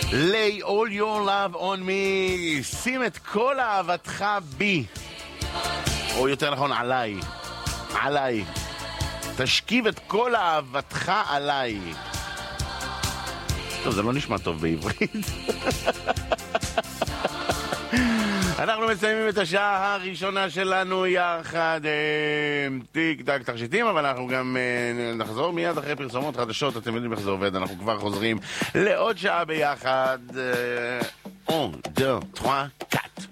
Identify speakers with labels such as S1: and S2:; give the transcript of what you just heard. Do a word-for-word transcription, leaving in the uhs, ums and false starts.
S1: lay all your love on me, שים את כל אהבתך בי, או יותר נכון עליי, עליי, תשכיב את כל אהבתך עליי. טוב, זה לא נשמע טוב בעברית. אנחנו מסיימים את השעה הראשונה שלנו יחד, טיק טק תכשיטים, אבל אנחנו גם נחזור מיד אחרי פרסומות חדשות. אתם יודעים איך זה עובד, אנחנו כבר חוזרים לעוד שעה ביחד. un, deux, trois, quatre